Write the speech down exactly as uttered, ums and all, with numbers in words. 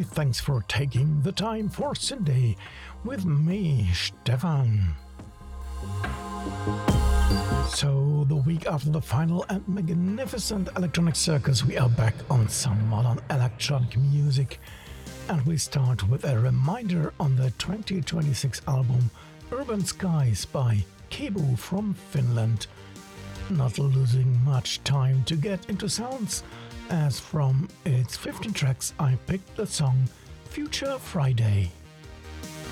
Many thanks for taking the time for Sunday with me, Stefan. So, the week after the final and magnificent Electronic Circus, we are back on some modern electronic music. And we start with a reminder on the twenty twenty-six album Urban Skies by Kebu from Finland. Not losing much time to get into sounds, as from its fifteen tracks I picked the song Future Friday.